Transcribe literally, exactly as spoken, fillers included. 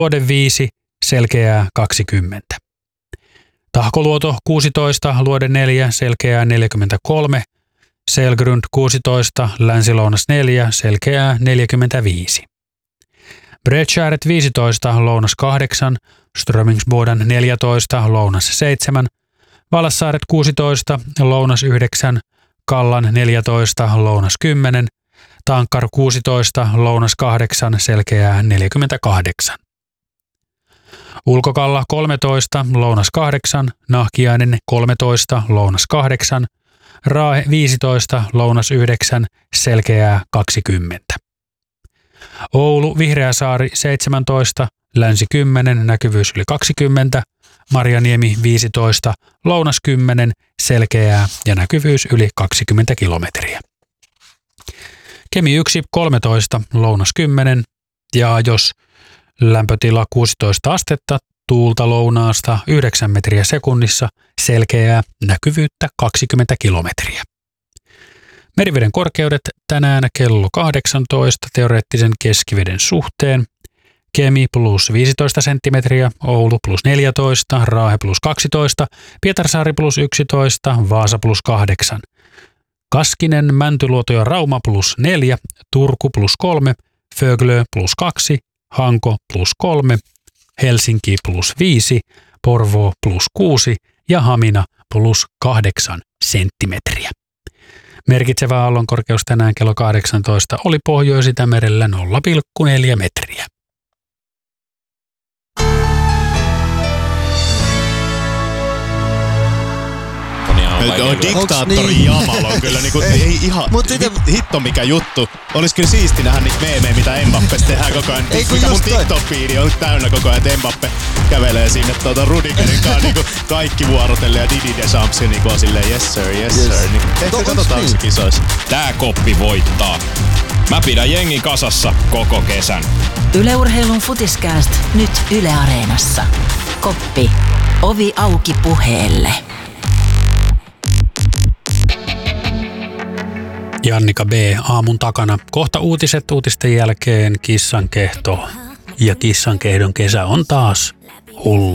Luode viisi, selkeää kaksikymmentä. Tahkoluoto kuusitoista, luode neljä, selkeää neljäkymmentäkolme. Selgrund kuusitoista, länsi-lounas neljä, selkeää neljäkymmentäviisi. Bredskäret viisitoista, lounas kahdeksan, Strömingsboden neljätoista, lounas seitsemän, Valassaaret kuusitoista, lounas yhdeksän, Kallan neljätoista, lounas kymmenen, Tankkar kuusitoista, lounas kahdeksan, selkeää neljäkymmentäkahdeksan. Ulkokalla kolmetoista, lounas kahdeksan, Nahkiainen kolmetoista, lounas kahdeksan, Raahe viisitoista, lounas yhdeksän, selkeää kaksikymmentä. Oulu Vihreäsaari seitsemäntoista, länsi kymmenen, näkyvyys yli kaksikymmentä, Marjaniemi viisitoista, lounas kymmenen, selkeää ja näkyvyys yli kaksikymmentä kilometriä. Kemi yksi kolmetoista, lounas kymmenen ja jos lämpötila kuusitoista astetta, tuulta lounaasta yhdeksän metriä sekunnissa, selkeää, näkyvyyttä kaksikymmentä kilometriä. Meriveden korkeudet tänään kello kahdeksantoista teoreettisen keskiveden suhteen. Kemi plus viisitoista senttimetriä, Oulu plus neljätoista, Raahe plus kaksitoista, Pietarsaari plus yksitoista, Vaasa plus kahdeksan. Kaskinen, Mäntyluoto ja Rauma plus neljä, Turku plus kolme, Föglö plus kaksi, Hanko plus kolme, Helsinki plus viisi, Porvoo plus kuusi ja Hamina plus kahdeksan senttimetriä. Merkitsevä aallonkorkeus tänään kello kahdeksantoista oli Pohjois-Itämerellä nolla pilkku neljä metriä. On diktaattori niin? Jamal on kyllä niinku, ei ihan, hit, hitto mikä juttu. Olis kyllä siisti nähdä niitä meemejä, mitä Mbappesta tehdään koko ajan. Ei, mikä mun TikTok-fiidi on täynnä koko ajan, että Mbappe kävelee sinne tuota Rudigerin kanssa niinku kaikki vuorotelle ja Didi Deschamps niinku on silleen yes sir, yes, yes. sir. Niin, ehkä no, katsotaan niin? Se kisoissa. Tää koppi voittaa. Mä pidän jengi kasassa koko kesän. Yle Urheilun Futiskääst nyt Yle Areenassa. Koppi. Ovi auki puheelle. Jannika B. aamun takana. Kohta uutiset, uutisten jälkeen kissankehto. Ja kissankehdon kesä on taas hullu.